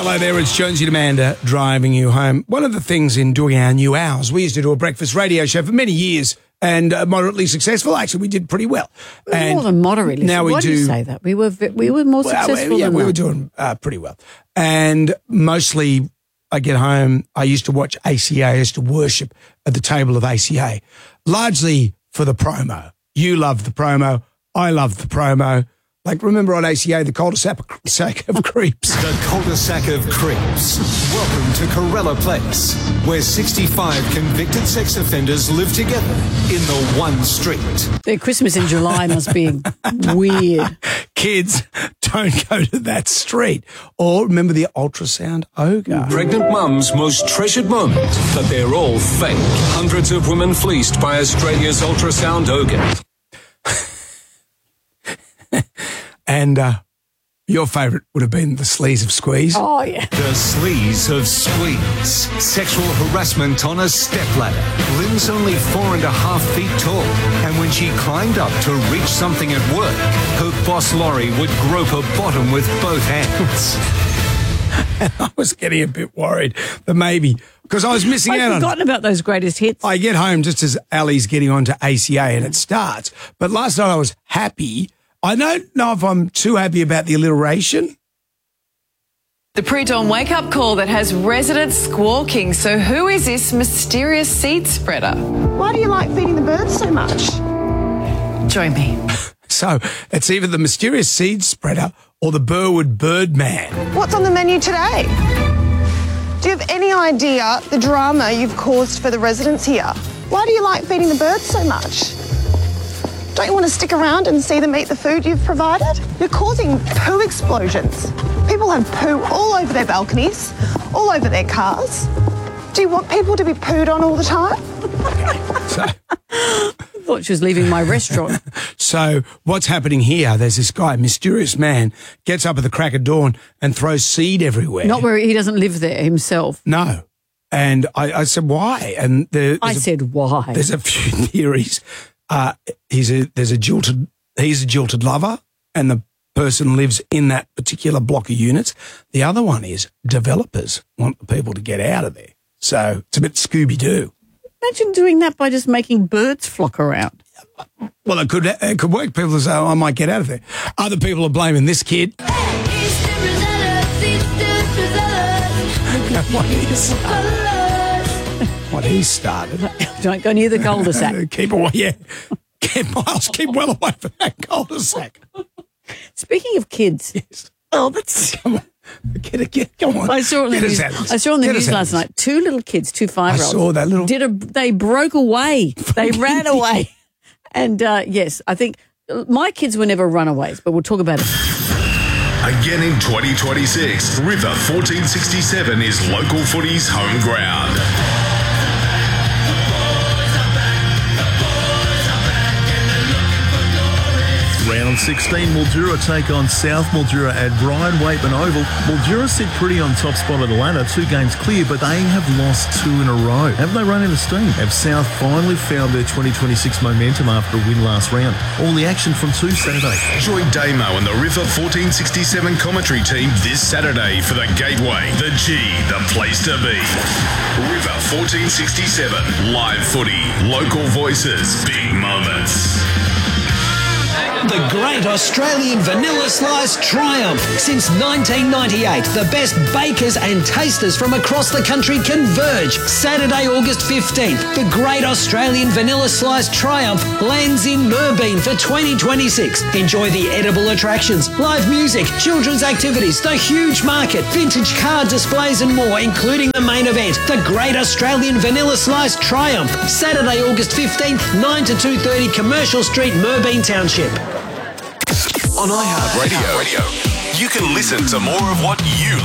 Hello there, it's Jonesy and Amanda driving you home. One of the things in doing our new hours, we used to do a breakfast radio show for many years and moderately successful. Actually, we did pretty well. And more than moderately. Now Why do you say that? We were more successful than we that. were doing pretty well. And mostly I get home, I used to watch ACA, I used to worship at the table of ACA, largely for the promo. You love the promo, I love the promo. Like, remember on ACA, the cul-de-sac of creeps? The cul-de-sac of creeps. Welcome to Corella Place, where 65 convicted sex offenders live together in the one street. Their Christmas in July must be weird. Kids, don't go to that street. Or remember the ultrasound ogre? Pregnant mum's most treasured moment, but they're all fake. Hundreds of women fleeced by Australia's ultrasound ogre. And your favourite would have been the sleaze of squeeze. Oh, yeah. The sleaze of squeeze. Sexual harassment on a stepladder. Lynn's only 4.5 feet tall. And when she climbed up to reach something at work, her boss Laurie would grope her bottom with both hands. And I was getting a bit worried that maybe, because I was missing out on it. I'd forgotten about those greatest hits. I get home just as Ali's getting onto ACA and it starts. But last night I was happy. I don't know if I'm too happy about the alliteration. The pre-dawn wake-up call that has residents squawking. So who is this mysterious seed spreader? Why do you like feeding the birds so much? Join me. So it's either the mysterious seed spreader or the Burwood Birdman. What's on the menu today? Do you have any idea the drama you've caused for the residents here? Why do you like feeding the birds so much? Don't you want to stick around and see them eat the food you've provided? You're causing poo explosions. People have poo all over their balconies, all over their cars. Do you want people to be pooed on all the time? I thought she was leaving my restaurant. So what's happening here, there's this guy, mysterious man, gets up at the crack of dawn and throws seed everywhere. Not where he doesn't live there himself. No. And I said, why? And I said, why? There's a few theories. He's a jilted lover, and the person lives in that particular block of units. The other one is developers want the people to get out of there. So it's a bit Scooby-Doo. Imagine doing that by just making birds flock around. Well, it could work. People say, oh, I might get out of there. Other people are blaming this kid. What he started. Don't go near the cul-de-sac. Keep away, yeah. Keep well away from that cul-de-sac. Speaking of kids. Yes. Oh, that's... Come on. Come on. I saw on the news last night. 2 little kids, 2 5-year-olds. I saw that little... They broke away. They ran away. And, yes, I think my kids were never runaways, but we'll talk about it. Again in 2026, River 1467 is local footy's home ground. Round 16, Mildura take on South Mildura at Brian Waitman Oval. Mildura sit pretty on top spot of the ladder, 2 games clear, but they have lost 2 in a row. Have they run out of steam? Have South finally found their 2026 momentum after a win last round? All the action from 2 Saturday. Join Damo and the River 1467 commentary team this Saturday for the Gateway, the G, the place to be. River 1467, live footy, local voices, big moments. The Great Australian Vanilla Slice Triumph. Since 1998, the best bakers and tasters from across the country converge. Saturday, August 15th, the Great Australian Vanilla Slice Triumph lands in Moorabool for 2026. Enjoy the edible attractions, live music, children's activities, the huge market, vintage car displays and more, including the main event, the Great Australian Vanilla Slice Triumph. Saturday, August 15th, 9 to 2:30 Commercial Street, Moorabool Township. On iHeartRadio, you can listen to more of what you